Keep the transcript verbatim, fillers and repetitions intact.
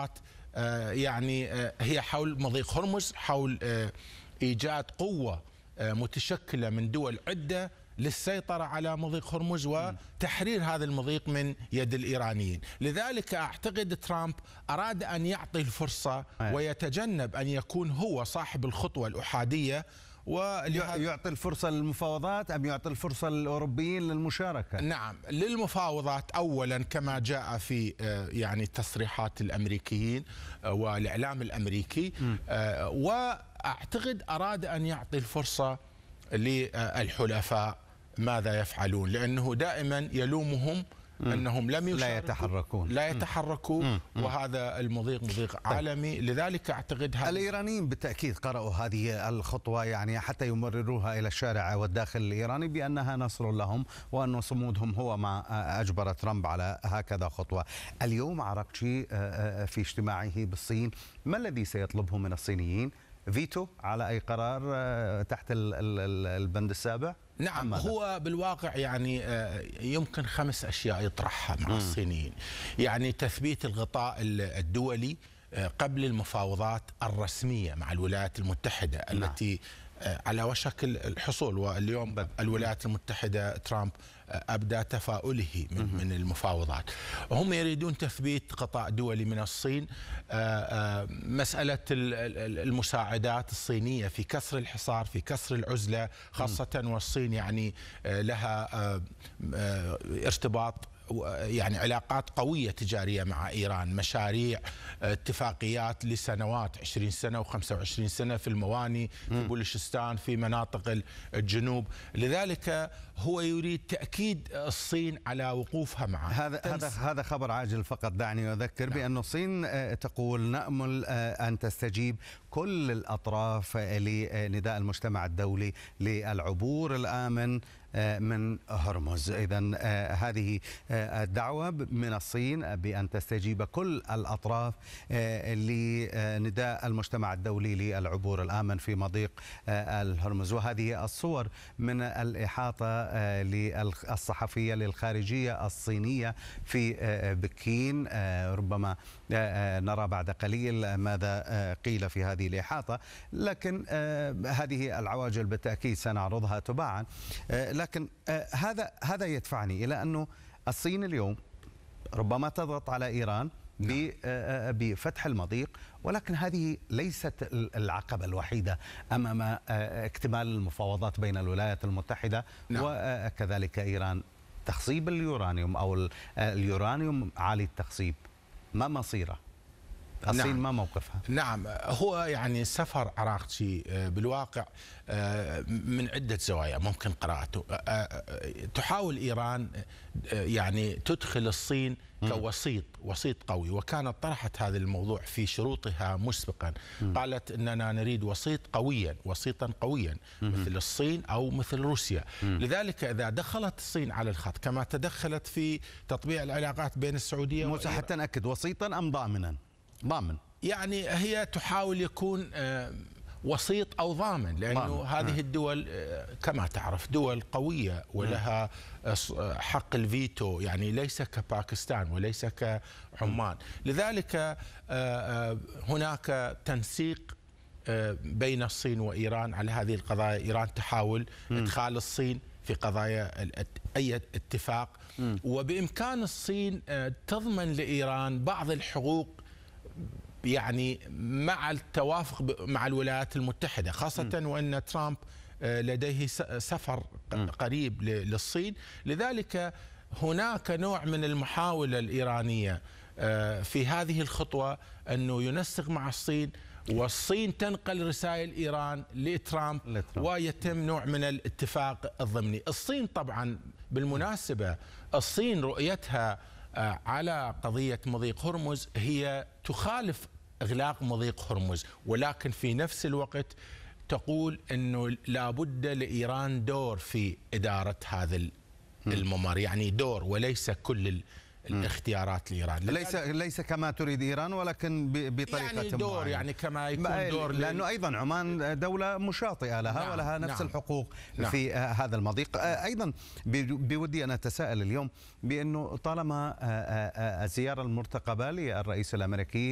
المفاوضات يعني هي حول مضيق هرمز، حول إيجاد قوة متشكلة من دول عدة للسيطرة على مضيق هرمز وتحرير هذا المضيق من يد الإيرانيين. لذلك أعتقد ترامب أراد أن يعطي الفرصة ويتجنب أن يكون هو صاحب الخطوة الأحادية، ويعطي الفرصة للمفاوضات أم يعطي الفرصة للأوروبيين للمشاركة؟ نعم، للمفاوضات أولا كما جاء في يعني تصريحات الأمريكيين والإعلام الأمريكي، وأعتقد أراد أن يعطي الفرصة للحلفاء ماذا يفعلون، لأنه دائما يلومهم أنهم لم يشاركوا لا يتحركون لا يتحركوا مم. وهذا المضيق مضيق عالمي. لذلك أعتقد هذا الإيرانيين بالتأكيد قرأوا هذه الخطوة يعني حتى يمرروها إلى الشارع والداخل الإيراني بأنها نصر لهم وأن صمودهم هو ما أجبر ترامب على هكذا خطوة. اليوم عراقجي في اجتماعه بالصين ما الذي سيطلبه من الصينيين؟ فيتو على أي قرار تحت البند السابع؟ نعم، هو بالواقع يعني يمكن خمس أشياء يطرحها مع الصينيين. يعني تثبيت الغطاء الدولي قبل المفاوضات الرسمية مع الولايات المتحدة التي على وشك الحصول، واليوم الولايات المتحدة ترامب أبدى تفاؤله من, من المفاوضات. هم يريدون تثبيت غطاء دولي من الصين، مسألة المساعدات الصينية في كسر الحصار، في كسر العزلة، خاصة والصين يعني لها ارتباط يعني علاقات قوية تجارية مع إيران، مشاريع اتفاقيات لسنوات عشرين سنة وخمسة وعشرين سنة في المواني في بلوشستان في مناطق الجنوب. لذلك هو يريد تأكيد الصين على وقوفها معه. هذا هذا هذا خبر عاجل فقط. دعني أذكر نعم. بأن الصين تقول نأمل أن تستجيب كل الأطراف لنداء المجتمع الدولي للعبور الآمن من هرمز. إذن هذه الدعوة من الصين بأن تستجيب كل الأطراف لنداء المجتمع الدولي للعبور الآمن في مضيق الهرمز. وهذه الصور من الإحاطة للصحفية للخارجية الصينية في بكين. ربما نرى بعد قليل ماذا قيل في هذه الإحاطة، لكن هذه العواجل بالتأكيد سنعرضها تباعا. لكن هذا هذا يدفعني إلى أنه الصين اليوم ربما تضغط على إيران بفتح المضيق، ولكن هذه ليست العقبة الوحيدة أمام اكتمال المفاوضات بين الولايات المتحدة نعم. وكذلك إيران. تخصيب اليورانيوم أو اليورانيوم عالي التخصيب ما مصيره؟ الصين نعم. ما موقفها؟ نعم، هو يعني سفر عراقجي بالواقع من عدة زوايا ممكن قراءته. تحاول إيران يعني تدخل الصين كوسيط، وسيط قوي، وكانت طرحت هذا الموضوع في شروطها مسبقا. قالت أننا نريد وسيط قويا، وسيطا قويا مثل الصين أو مثل روسيا. لذلك إذا دخلت الصين على الخط كما تدخلت في تطبيع العلاقات بين السعودية موسى حتى نأكد وسيطا أم ضامنا؟ ضامن، يعني هي تحاول يكون وسيط أو ضامن، لأنه ضامن. هذه الدول كما تعرف دول قوية ولها حق الفيتو، يعني ليس كباكستان وليس كعمان. لذلك هناك تنسيق بين الصين وإيران على هذه القضايا. إيران تحاول إدخال الصين في قضايا أي اتفاق، وبإمكان الصين تضمن لإيران بعض الحقوق يعني مع التوافق مع الولايات المتحدة، خاصة وأن ترامب لديه سفر قريب للصين. لذلك هناك نوع من المحاولة الإيرانية في هذه الخطوة أنه ينسق مع الصين، والصين تنقل رسائل إيران لترامب ويتم نوع من الاتفاق الضمني. الصين طبعا بالمناسبة الصين رؤيتها على قضية مضيق هرمز هي تخالف إغلاق مضيق هرمز، ولكن في نفس الوقت تقول أنه لابد لإيران دور في إدارة هذا الممر، يعني دور وليس كل الاختيارات لإيران. ليس ليس كما تريد إيران، ولكن بطريقة يعني دور معينة. يعني كما يكون دور، لأنه أيضا عمان دولة مشاطئة لها نعم ولها نفس نعم الحقوق نعم في هذا المضيق. أيضا بودي أن أتساءل اليوم بأنه طالما الزيارة المرتقبة للرئيس الأمريكي